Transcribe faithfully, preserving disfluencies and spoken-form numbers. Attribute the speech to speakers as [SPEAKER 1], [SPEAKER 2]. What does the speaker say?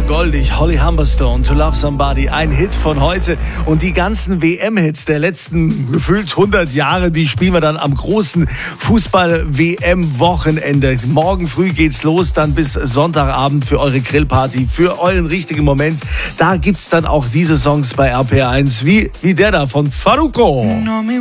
[SPEAKER 1] goldig, Holly Humberstone, To Love Somebody, ein Hit von heute. Und die ganzen W M-Hits der letzten gefühlt hundert Jahre, die spielen wir dann am großen Fußball-W M-Wochenende. Morgen früh geht's los, dann bis Sonntagabend für eure Grillparty, für euren richtigen Moment. Da gibt's dann auch diese Songs bei R P R eins, wie, wie der da von Farruko.